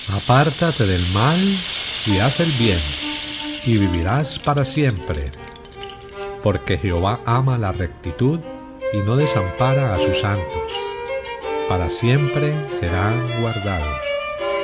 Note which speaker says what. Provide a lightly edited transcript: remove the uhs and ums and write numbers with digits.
Speaker 1: Apártate del mal y haz el bien, y vivirás para siempre, porque Jehová ama la rectitud y no desampara a sus santos. Para siempre serán guardados.